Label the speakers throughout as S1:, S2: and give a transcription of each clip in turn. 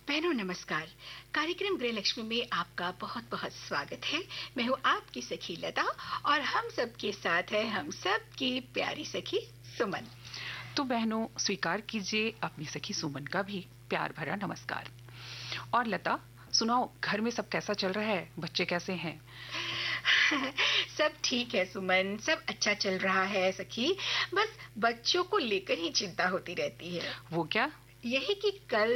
S1: बहनों नमस्कार। कार्यक्रम गृहलक्ष्मी में आपका बहुत बहुत स्वागत है। मैं हूँ आपकी सखी लता और हम सबके साथ है हम सबकी प्यारी सखी सुमन।
S2: तो बहनों स्वीकार कीजिए अपनी सखी सुमन का भी प्यार भरा नमस्कार। और लता सुनाओ, घर में सब कैसा चल रहा है? बच्चे कैसे हैं?
S1: सब ठीक है सुमन, सब अच्छा चल रहा है सखी। बस बच्चों को लेकर ही चिंता होती रहती है।
S2: वो क्या?
S1: यही कि कल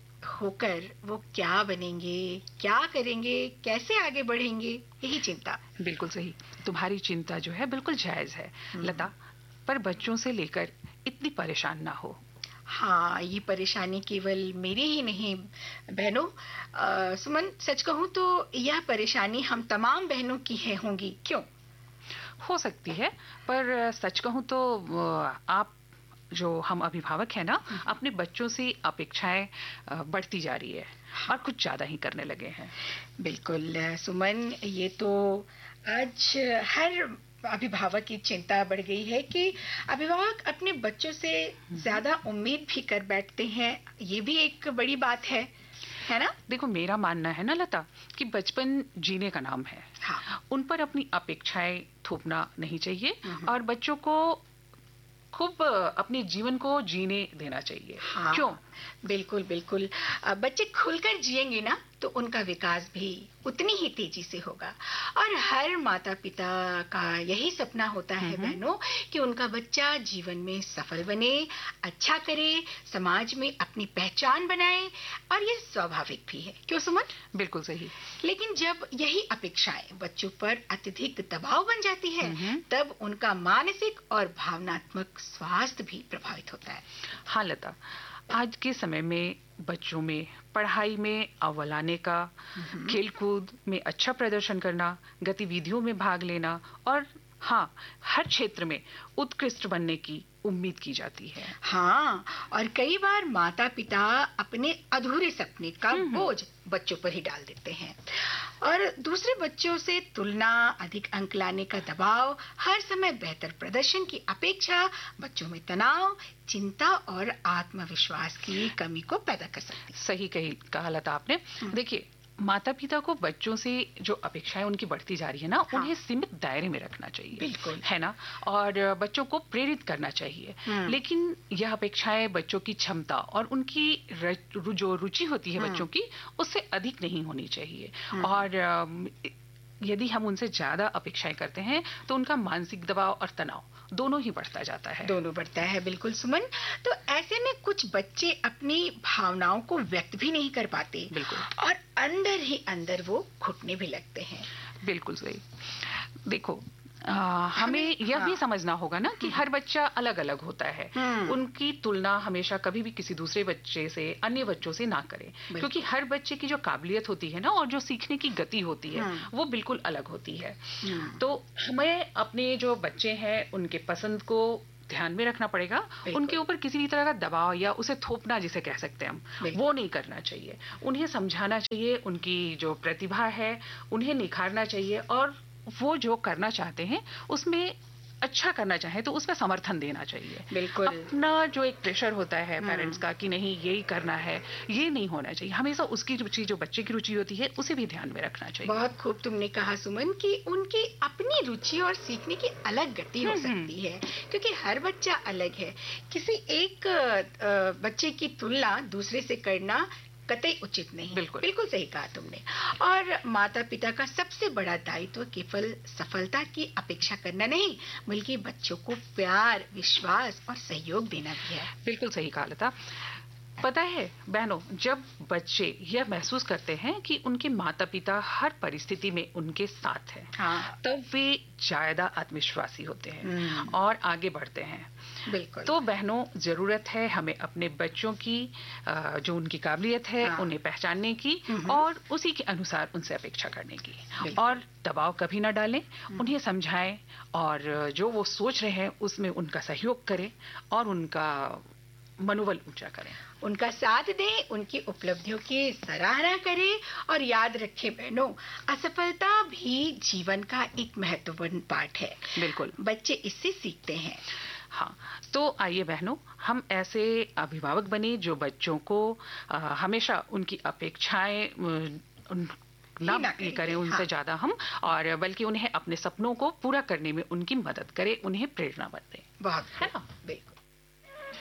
S1: होकर वो क्या बनेंगे, क्या करेंगे, कैसे आगे बढ़ेंगे, यही चिंता।
S2: बिल्कुल सही, तुम्हारी चिंता जो है बिल्कुल जायज है लता, पर बच्चों से लेकर इतनी परेशान ना हो।
S1: हाँ, ये परेशानी केवल मेरी ही नहीं बहनों। सुमन, सच कहूँ तो यह परेशानी हम तमाम बहनों की है होंगी। क्यों?
S2: हो सकती है, पर सच कहूँ तो आप जो हम अभिभावक हैं ना, अपने बच्चों से अपेक्षाएं बढ़ती जा रही है और कुछ ज्यादा ही करने लगे हैं।
S1: बिल्कुल सुमन, ये तो आज हर अभिभावक की चिंता बढ़ गई है कि अभिभावक अपने बच्चों से ज्यादा उम्मीद भी कर बैठते हैं। ये भी एक बड़ी बात है ना?
S2: देखो, मेरा मानना है ना लता कि बचपन जीने का नाम है।
S1: हाँ।
S2: उन पर अपनी अपेक्षाएं थोपना नहीं चाहिए और बच्चों को खूब अपने जीवन को जीने देना चाहिए।
S1: हाँ,
S2: क्यों?
S1: बिल्कुल बिल्कुल। बच्चे खुलकर जिएंगे ना तो उनका विकास भी उतनी ही तेजी से होगा। और हर माता पिता का यही सपना होता है बहनों कि उनका बच्चा जीवन में सफल बने, अच्छा करे, समाज में अपनी पहचान बनाए। और ये स्वाभाविक भी है। क्यों सुमन?
S2: बिल्कुल सही।
S1: लेकिन जब यही अपेक्षाएं बच्चों पर अत्यधिक दबाव बन जाती है तब उनका मानसिक और भावनात्मक स्वास्थ्य भी प्रभावित होता है।
S2: हाँ लता, आज के समय में बच्चों में पढ़ाई में अव्वल आने का, खेलकूद में अच्छा प्रदर्शन करना, गतिविधियों में भाग लेना और हाँ, हर क्षेत्र में उत्कृष्ट बनने की उम्मीद की जाती है।
S1: हाँ, और कई बार माता पिता अपने अधूरे सपने का बोझ बच्चों पर ही डाल देते हैं और दूसरे बच्चों से तुलना, अधिक अंक लाने का दबाव, हर समय बेहतर प्रदर्शन की अपेक्षा बच्चों में तनाव, चिंता और आत्मविश्वास की कमी को पैदा कर सकती है।
S2: सही कहा लता आपने। देखिए, माता पिता को बच्चों से जो अपेक्षाएं उनकी बढ़ती जा रही है ना, उन्हें सीमित दायरे में रखना चाहिए।
S1: बिल्कुल
S2: है ना? और बच्चों को प्रेरित करना चाहिए। लेकिन यह अपेक्षाएं बच्चों की क्षमता और उनकी जो रुचि होती है बच्चों की, उससे अधिक नहीं होनी चाहिए। और यदि हम उनसे ज्यादा अपेक्षाएं करते हैं तो उनका मानसिक दबाव और तनाव दोनों ही बढ़ता जाता है।
S1: दोनों बढ़ता है, बिल्कुल सुमन। तो ऐसे में कुछ बच्चे अपनी भावनाओं को व्यक्त भी नहीं कर पाते।
S2: बिल्कुल।
S1: और अंदर ही अंदर वो घुटने भी लगते हैं।
S2: बिल्कुल सही। देखो, हमें यह भी समझना होगा ना कि हर बच्चा अलग अलग होता है। उनकी तुलना हमेशा कभी भी किसी दूसरे बच्चे से, अन्य बच्चों से ना करें, क्योंकि हर बच्चे की जो काबिलियत होती है ना और जो सीखने की गति होती है वो बिल्कुल अलग होती है। तो हमें अपने जो बच्चे हैं उनके पसंद को ध्यान में रखना पड़ेगा। उनके ऊपर किसी भी तरह का दबाव या उसे थोपना जिसे कह सकते हैं हम, वो नहीं करना चाहिए। उन्हें समझाना चाहिए, उनकी जो प्रतिभा है उन्हें निखारना चाहिए और वो जो करना चाहते हैं उसमें अच्छा करना चाहे तो उसमें समर्थन देना चाहिए।
S1: बिल्कुल।
S2: अपना जो एक प्रेशर होता है पेरेंट्स का कि नहीं यही करना है, ये नहीं होना चाहिए। हमेशा उसकी रुचि, जो बच्चे की रुचि होती है, उसे भी ध्यान में रखना चाहिए।
S1: बहुत खूब तुमने कहा सुमन कि उनकी अपनी रुचि और सीखने की अलग गति हो सकती है, क्योंकि हर बच्चा अलग है। किसी एक बच्चे की तुलना दूसरे से करना कतई उचित नहीं। बिल्कुल सही कहा तुमने। और माता पिता का सबसे बड़ा दायित्व केवल सफलता की अपेक्षा करना नहीं, बल्कि बच्चों को प्यार, विश्वास और सहयोग देना भी है।
S2: बिल्कुल सही कहा लता। पता है बहनों, जब बच्चे यह महसूस करते हैं कि उनके माता पिता हर परिस्थिति में उनके साथ हैं, तब वे ज्यादा आत्मविश्वासी होते हैं और आगे बढ़ते हैं।
S1: बिल्कुल।
S2: तो बहनों, जरूरत है हमें अपने बच्चों की जो उनकी काबिलियत है उन्हें पहचानने की और उसी के अनुसार उनसे अपेक्षा करने की। और दबाव कभी ना डालें, उन्हें समझाएं और जो वो सोच रहे हैं उसमें उनका सहयोग करें और उनका मनोबल ऊंचा करें,
S1: उनका साथ दें, उनकी उपलब्धियों की सराहना करें। और याद रखें बहनों, असफलता भी जीवन का एक महत्वपूर्ण पार्ट है।
S2: बिल्कुल।
S1: बच्चे इससे सीखते हैं।
S2: हाँ, तो आइए बहनों, हम ऐसे अभिभावक बने जो बच्चों को हमेशा उनकी अपेक्षाएं ना ये करें उनसे
S1: हाँ।
S2: ज्यादा हम, और बल्कि उन्हें अपने सपनों को पूरा करने में उनकी मदद करें, उन्हें प्रेरणा दें।
S1: बहुत
S2: है ना?
S1: बिल्कुल।